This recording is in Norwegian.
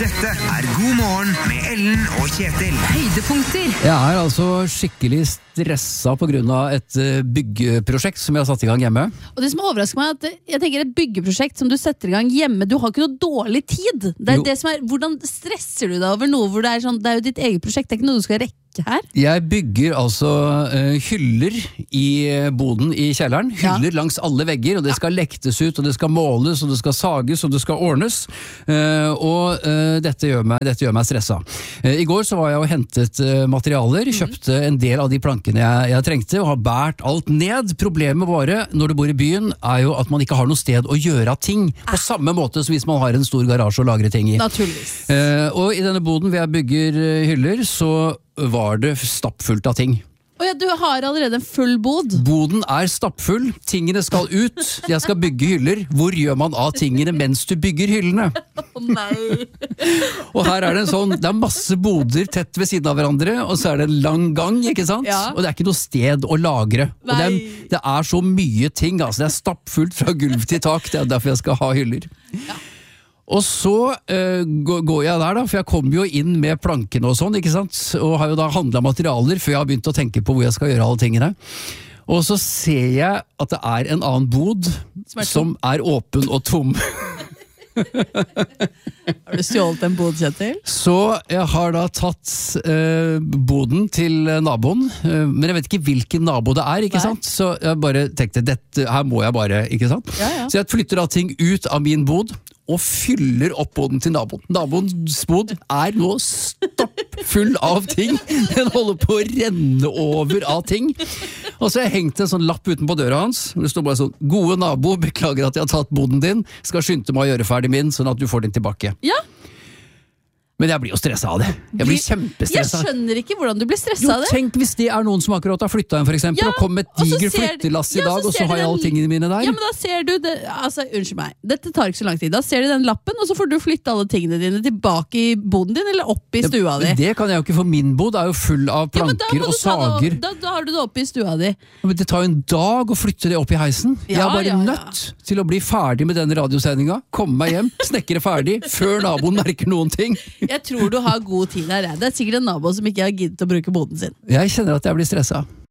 Dette God morgen med Ellen og Kjetil. Høydepunkter. Jeg altså skikkelig stressa på grunn av et byggeprosjekt som jeg har satt i gang hjemme. Og det som overrasker meg er at jeg tenker et byggeprosjekt som du setter i gang hjemme, du har ikke noe dårlig tid. Det er det som hvordan stresser du deg over noe hvor det sånn, det jo ditt eget prosjekt, det ikke noe du skal rekke her? Jeg bygger altså hyller i boden i kjelleren. Hyller langs alle vegger, og det skal lektes ut, og det skal måles, og det skal sages, og det skal ordnes. Dette gjør meg stressa. I går så var jeg og hentet materialer, kjøpte en del av de plankene jeg trengte, og har bært alt ned. Problemet bare, når du bor i byen, er jo at man ikke har noe sted å gjøre ting, på samme måte som hvis man har en stor garasje å lagre ting i. Naturligvis. Og i denne boden hvor jeg bygger hyller, så var det stappfullt av ting. Ja, du har allerede en full bod. Boden er stappfull, tingene skal ut, jeg skal bygge hyller. Hvor gjør man av tingene mens du bygger hyllene? Nei. Og her er det det er masse boder tett ved siden av hverandre, og så er det en lang gang, ikke sant? Ja. Og det er ikke noe sted å lagre. Og det er så mye ting, altså det er stappfullt fra gulv til tak, det er derfor jeg skal ha hyller. Ja. Og så går jeg der da, for jeg kommer jo inn med plankene og sånn, ikke sant? Og har jo da handlet materialer før jeg har begynt å tenke på hvor jeg skal gjøre alle tingene. Og så ser jeg at det er en annen bod som er åpen og tom. Har du stjålet en bod, Kjetil? Så jeg har da tatt boden til naboen, men jeg vet ikke hvilken nabo det er, ikke sant? Så jeg bare tenkte, her må jeg bare, ikke sant? Ja. Så jeg flytter da ting ut av min bod, og fyller opp boden til naboen. Naboens bod er nå stoppfull av ting. Den holder på å renne over av ting. Og så har jeg hengt en sånn lapp utenpå døra hans. Det står bare sånn: gode nabo, beklager at jeg har tatt boden din. Skal skynde meg å gjøre ferdig min, sånn at du får den tilbake. Ja. Men jeg blir jo stresset av det. Jeg blir kjempestressa. Jeg skjønner ikke hvordan du blir stresset av det. Tenk hvis det er noen som akkurat har flyttet inn for eksempel, og kom med et diger flyttelass i dag, og så har jeg alle tingene mine der. Ja, men da ser du det, altså, unnskyld meg, dette tar ikke så lang tid. Da ser du den lappen, og så får du flytte alle tingene dine tilbake i boden din, eller opp i stua di. Men det kan jeg jo ikke, for min bod er jo full av planker og sager. Da har du det opp i stua di. Men det tar jo en dag å flytte det opp i heisen. Jeg er bare nødt til å bli ferdig med den radiosendinga, komme meg hjem, snekre ferdig, før naboen merker noen ting. Jeg tror du har god tid her. Det er sikkert en nabo som ikke har giddet å bruke boden sin. Jeg kjenner at jeg blir stresset.